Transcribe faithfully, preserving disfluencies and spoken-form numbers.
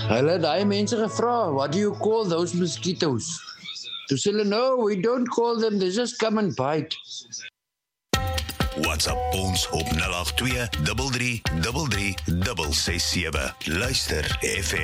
Hulle het daai mense gevra, what do you call those mosquitoes? Toe sê hulle, no, we don't call them, they just come and bite. WhatsApp ons op nul agt twee drie drie drie drie ses ses sewe. Luister F